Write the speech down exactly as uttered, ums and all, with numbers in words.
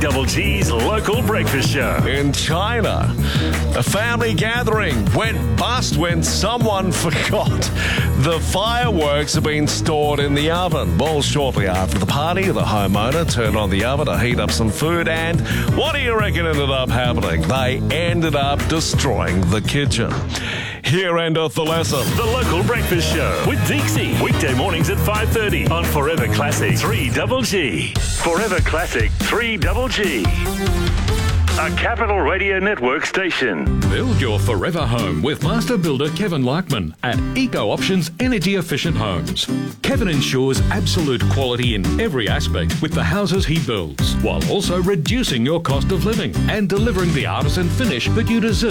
Double G's local breakfast show. In China, a family gathering went bust when someone forgot the fireworks had been stored in the oven. Well, shortly after the party, the homeowner turned on the oven to heat up some food, and what do you reckon ended up happening? They ended up destroying the kitchen. Here endeth the lesson. The local breakfast show with Deeksy. Weekday mornings at five thirty on Forever Classic three Double G. Forever Classic three Double G. A Capital Radio Network station. Build your forever home with master builder Kevin Larkman at Eco Options Energy Efficient Homes. Kevin ensures absolute quality in every aspect with the houses he builds, while also reducing your cost of living and delivering the artisan finish that you deserve.